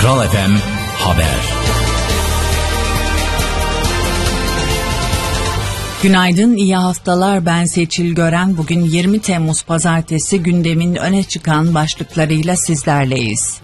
Kral FM Haber. Günaydın, iyi haftalar. Ben Seçil Gören. Bugün 20 Temmuz Pazartesi, gündemin öne çıkan başlıklarıyla sizlerleyiz.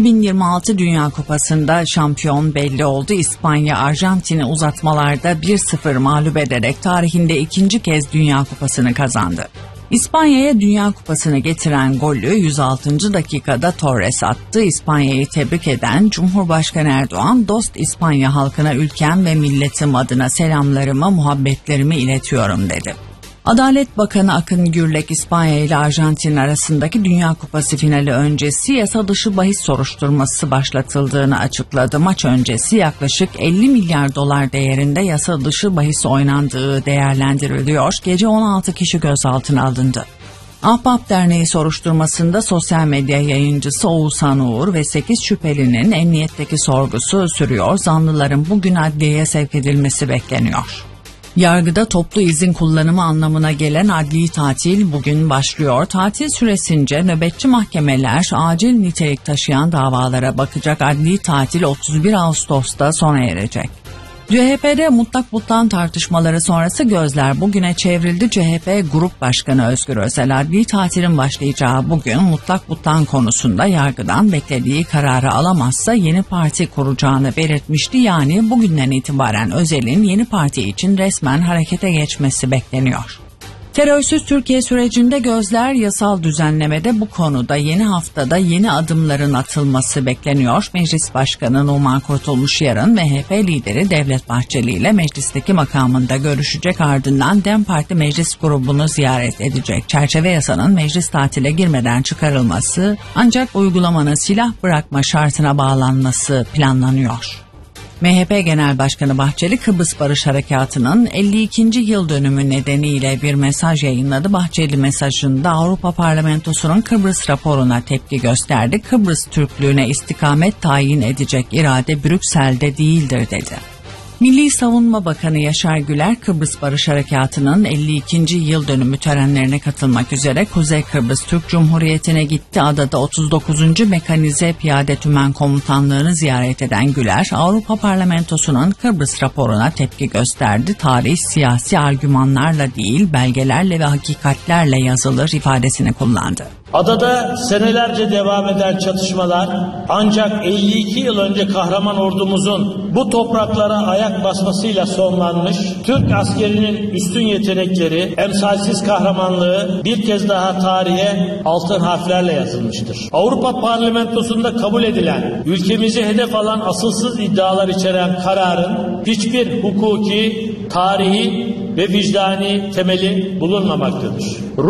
2026 Dünya Kupası'nda şampiyon belli oldu. İspanya, Arjantin'i uzatmalarda 1-0 mağlup ederek tarihinde ikinci kez Dünya Kupası'nı kazandı. İspanya'ya Dünya Kupası'nı getiren golü 106. dakikada Torres attı. İspanya'yı tebrik eden Cumhurbaşkanı Erdoğan, dost İspanya halkına ülkem ve milletim adına selamlarımı, muhabbetlerimi iletiyorum dedi. Adalet Bakanı Akın Gürlek, İspanya ile Arjantin arasındaki Dünya Kupası finali öncesi yasa dışı bahis soruşturması başlatıldığını açıkladı. Maç öncesi yaklaşık 50 milyar dolar değerinde yasa dışı bahis oynandığı değerlendiriliyor. Gece 16 kişi gözaltına alındı. Ahbap Derneği soruşturmasında sosyal medya yayıncısı Oğuzhan Uğur ve 8 şüphelinin emniyetteki sorgusu sürüyor. Zanlıların bugün adliyeye sevk edilmesi bekleniyor. Yargıda toplu izin kullanımı anlamına gelen adli tatil bugün başlıyor. Tatil süresince nöbetçi mahkemeler acil nitelik taşıyan davalara bakacak. Adli tatil 31 Ağustos'ta sona erecek. CHP'de mutlak butlan tartışmaları sonrası gözler bugüne çevrildi. CHP Grup Başkanı Özgür Özel, adli tatilin başlayacağı bugün mutlak butlan konusunda yargıdan beklediği kararı alamazsa yeni parti kuracağını belirtmişti. Yani bugünden itibaren Özel'in yeni parti için resmen harekete geçmesi bekleniyor. Terörsüz Türkiye sürecinde gözler yasal düzenlemede, bu konuda yeni haftada yeni adımların atılması bekleniyor. Meclis Başkanı Numan Kurtuluş yarın MHP lideri Devlet Bahçeli ile meclisteki makamında görüşecek, ardından DEM Parti meclis grubunu ziyaret edecek. Çerçeve yasanın meclis tatile girmeden çıkarılması ancak uygulamanın silah bırakma şartına bağlanması planlanıyor. MHP Genel Başkanı Bahçeli, Kıbrıs Barış Harekatı'nın 52. yıl dönümü nedeniyle bir mesaj yayınladı. Bahçeli mesajında Avrupa Parlamentosu'nun Kıbrıs raporuna tepki gösterdi. Kıbrıs Türklüğüne istikamet tayin edecek irade Brüksel'de değildir dedi. Milli Savunma Bakanı Yaşar Güler, Kıbrıs Barış Harekatı'nın 52. yıl dönümü törenlerine katılmak üzere Kuzey Kıbrıs Türk Cumhuriyeti'ne gitti. Adada 39. Mekanize Piyade Tümen Komutanlığı'nı ziyaret eden Güler, Avrupa Parlamentosu'nun Kıbrıs raporuna tepki gösterdi. Tarih siyasi argümanlarla değil, belgelerle ve hakikatlerle yazılır ifadesini kullandı. Adada senelerce devam eden çatışmalar ancak 52 yıl önce kahraman ordumuzun bu topraklara ayak basmasıyla sonlanmış. Türk askerinin üstün yetenekleri, emsalsiz kahramanlığı bir kez daha tarihe altın harflerle yazılmıştır. Avrupa Parlamentosu'nda kabul edilen, ülkemizi hedef alan asılsız iddialar içeren kararın hiçbir hukuki, tarihi ve vicdani temeli bulunmamaktadır.